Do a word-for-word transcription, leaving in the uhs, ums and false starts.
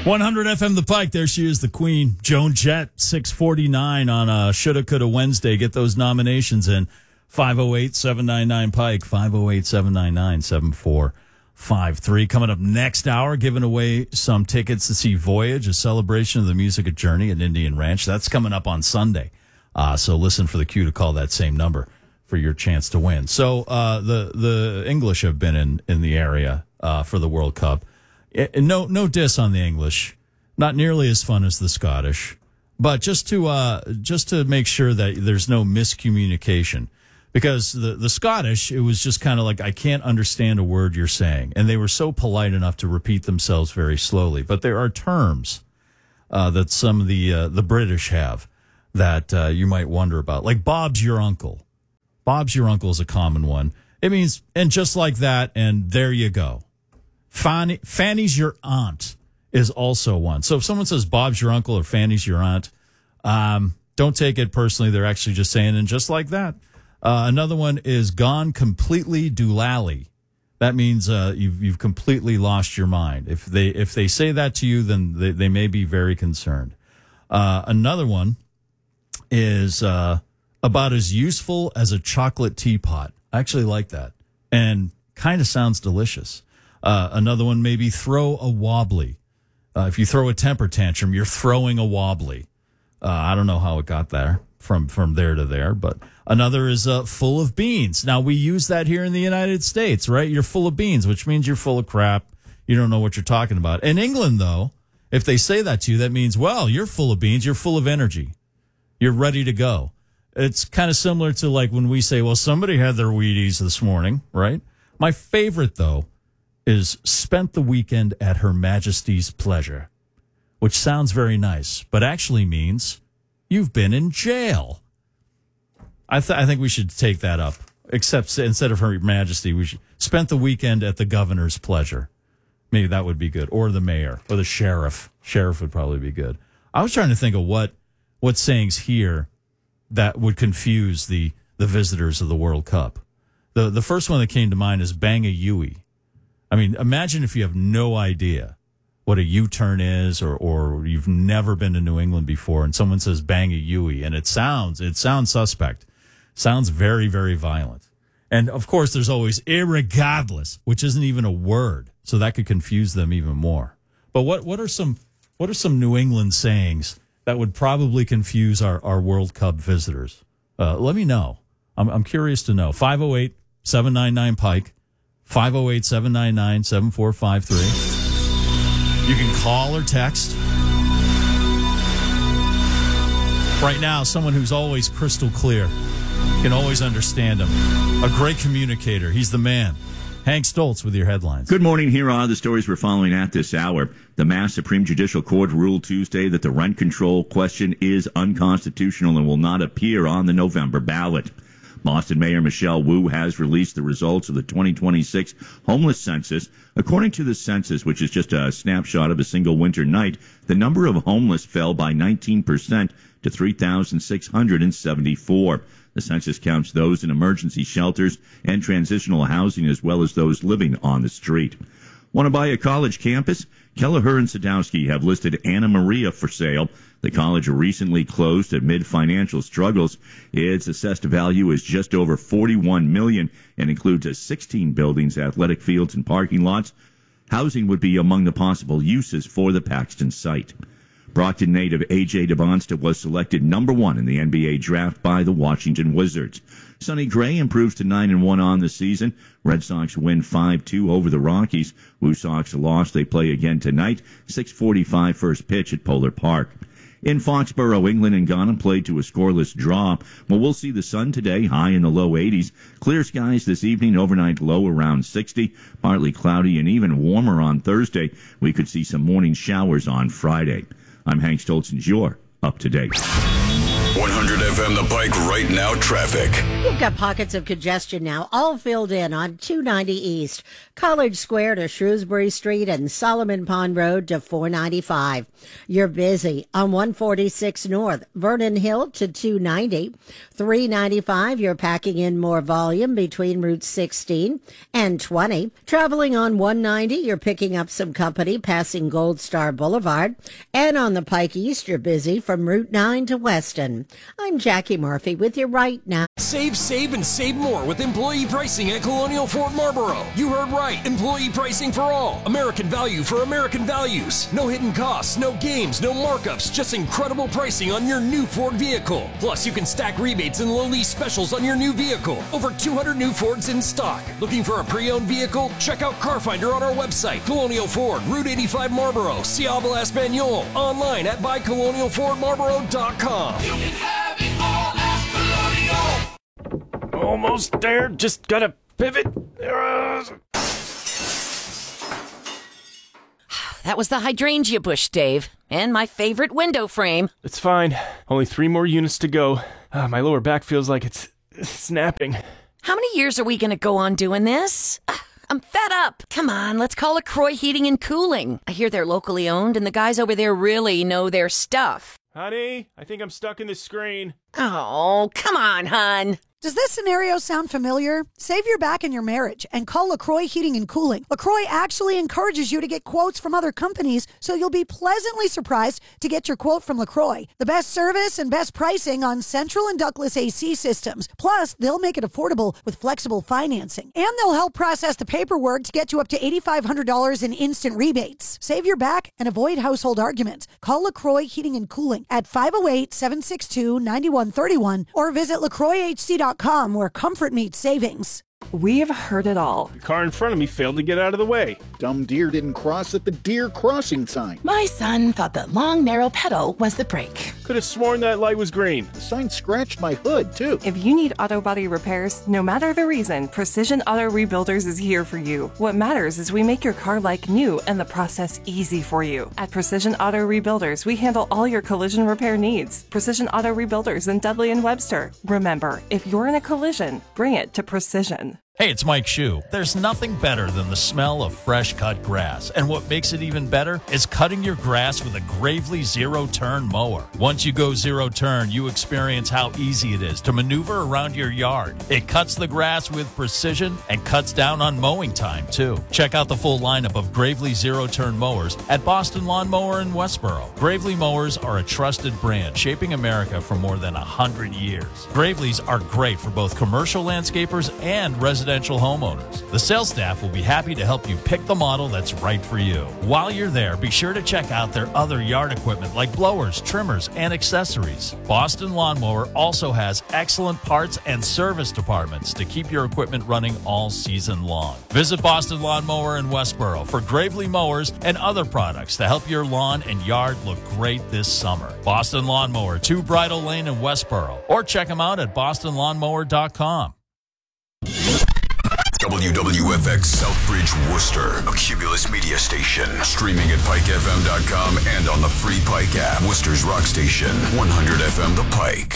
one hundred F M The Pike. There she is, the queen. Joan Jett, six forty-nine on a Shoulda Coulda Wednesday. Get those nominations in. five oh eight, seven nine nine, Pike. five oh eight, seven nine nine, seven four five three. Coming up next hour, giving away some tickets to see Voyage, a celebration of the music at Journey at Indian Ranch. That's coming up on Sunday. Uh, so listen for the cue to call that same number for your chance to win. So uh, the the English have been in, in the area uh, for the World Cup. It, no no diss on the English. Not nearly as fun as the Scottish. But just to uh, just to make sure that there's no miscommunication. Because the, the Scottish, it was just kind of like, I can't understand a word you're saying. And they were so polite enough to repeat themselves very slowly. But there are terms uh, that some of the uh, the British have that uh, you might wonder about. Like Bob's your uncle. Bob's your uncle is a common one. It means, and just like that, and there you go. Fanny, Fanny's your aunt is also one. So if someone says Bob's your uncle or Fanny's your aunt, um, don't take it personally. They're actually just saying, and just like that. Uh, another one is gone completely doolally. That means uh, you've you've completely lost your mind. If they if they say that to you, then they, they may be very concerned. Uh, another one is uh, about as useful as a chocolate teapot. I actually like that, and kind of sounds delicious. Uh, another one, maybe throw a wobbly. Uh, if you throw a temper tantrum, you're throwing a wobbly. Uh, I don't know how it got there from from there to there, but another is uh, full of beans. Now, we use that here in the United States, right? You're full of beans, which means you're full of crap. You don't know what you're talking about. In England, though, if they say that to you, that means, well, you're full of beans. You're full of energy. You're ready to go. It's kind of similar to like when we say, well, somebody had their Wheaties this morning, right? My favorite, though, is spent the weekend at Her Majesty's pleasure, which sounds very nice, but actually means you've been in jail. I, th- I think we should take that up, except instead of Her Majesty, we should spent the weekend at the governor's pleasure. Maybe that would be good, or the mayor, or the sheriff. Sheriff would probably be good. I was trying to think of what what sayings here that would confuse the, the visitors of the World Cup. The the first one that came to mind is bang a Yui. I mean, imagine if you have no idea what a U-turn is, or, or you've never been to New England before, and someone says bang a Yui, and it sounds it sounds suspect. Sounds very, very violent. And, of course, there's always irregardless, which isn't even a word, so that could confuse them even more. But what, what are some what are some New England sayings that would probably confuse our, our World Cup visitors? Uh, let me know. I'm, I'm curious to know. five oh eight, seven nine nine, Pike, five oh eight, seven nine nine, seven four five three. You can call or text. Right now, someone who's always crystal clear. Can always understand him. A great communicator. He's the man. Hank Stoltz with your headlines. Good morning. Here are the stories we're following at this hour. The Mass Supreme Judicial Court ruled Tuesday that the rent control question is unconstitutional and will not appear on the November ballot. Boston Mayor Michelle Wu has released the results of the twenty twenty-six homeless census. According to the census, which is just a snapshot of a single winter night, the number of homeless fell by nineteen percent to three thousand six hundred seventy-four. The census counts those in emergency shelters and transitional housing as well as those living on the street. Want to buy a college campus? Kelleher and Sadowski have listed Anna Maria for sale. The college recently closed amid financial struggles. Its assessed value is just over forty-one million dollars and includes sixteen buildings, athletic fields, and parking lots. Housing would be among the possible uses for the Paxton site. Brockton native A J Devonsta was selected number one in the N B A draft by the Washington Wizards. Sonny Gray improves to nine and one on the season. Red Sox win five two over the Rockies. Woo Sox lost. They play again tonight. six forty-five first pitch at Polar Park. In Foxborough, England and Ghana played to a scoreless draw. Well, we'll see the sun today, high in the low eighties. Clear skies this evening, overnight low around sixty. Partly cloudy and even warmer on Thursday. We could see some morning showers on Friday. I'm Hank Stoltz, and you're up to date. one hundred F M The Pike right now traffic. You've got pockets of congestion now, all filled in on two ninety East, College Square to Shrewsbury Street and Solomon Pond Road to four ninety-five. You're busy on one forty-six North, Vernon Hill to two ninety. three ninety-five, you're packing in more volume between Route sixteen and twenty. Traveling on one ninety, you're picking up some company passing Gold Star Boulevard. And on the Pike East, you're busy from Route nine to Weston. I'm Jackie Murphy with you right now. Save, save, and save more with employee pricing at Colonial Ford Marlboro. You heard right. Employee pricing for all. American value for American values. No hidden costs, no games, no markups, just incredible pricing on your new Ford vehicle. Plus, you can stack rebates and low lease specials on your new vehicle. Over two hundred new Fords in stock. Looking for a pre-owned vehicle? Check out Car Finder on our website. Colonial Ford, Route eighty-five Marlboro, Ciable Español. Online at buy colonial ford marlboro dot com. You can have it all at Colonial. Almost there. Just gotta pivot. That was the hydrangea bush, Dave, and my favorite window frame. It's fine. Only three more units to go. Uh, my lower back feels like it's, it's snapping. How many years are we going to go on doing this? Uh, I'm fed up. Come on, let's call LaCroix Heating and Cooling. I hear they're locally owned, and the guys over there really know their stuff. Honey, I think I'm stuck in the screen. Oh, come on, hon. Does this scenario sound familiar? Save your back in your marriage and call LaCroix Heating and Cooling. LaCroix actually encourages you to get quotes from other companies, so you'll be pleasantly surprised to get your quote from LaCroix. The best service and best pricing on central and ductless A C systems. Plus, they'll make it affordable with flexible financing. And they'll help process the paperwork to get you up to eight thousand five hundred dollars in instant rebates. Save your back and avoid household arguments. Call LaCroix Heating and Cooling at five oh eight, seven six two, nine one three one or visit lacroix h c dot com where comfort meets savings. We've heard it all. The car in front of me failed to get out of the way. Dumb deer didn't cross at the deer crossing sign. My son thought the long, narrow pedal was the brake. Could have sworn that light was green. The sign scratched my hood, too. If you need auto body repairs, no matter the reason, Precision Auto Rebuilders is here for you. What matters is we make your car like new and the process easy for you. At Precision Auto Rebuilders, we handle all your collision repair needs. Precision Auto Rebuilders in Dudley and Webster. Remember, if you're in a collision, bring it to Precision. Hey, it's Mike Shue. There's nothing better than the smell of fresh cut grass. And what makes it even better is cutting your grass with a Gravely Zero Turn mower. Once you go zero turn, you experience how easy it is to maneuver around your yard. It cuts the grass with precision and cuts down on mowing time, too. Check out the full lineup of Gravely Zero Turn mowers at Boston Lawn Mower in Westboro. Gravely mowers are a trusted brand shaping America for more than one hundred years. Gravely's are great for both commercial landscapers and residential homeowners. The sales staff will be happy to help you pick the model that's right for you. While you're there, be sure to check out their other yard equipment like blowers, trimmers, and accessories. Boston Lawn Mower also has excellent parts and service departments to keep your equipment running all season long. Visit Boston Lawn Mower in Westboro for Gravely mowers and other products to help your lawn and yard look great this summer. Boston Lawn Mower, two Bridle Lane in Westboro, or check them out at boston lawn mower dot com. W W F X Southbridge, Worcester, a Cumulus media station. Streaming at pike f m dot com and on the free Pike app. Worcester's rock station, one hundred F M The Pike.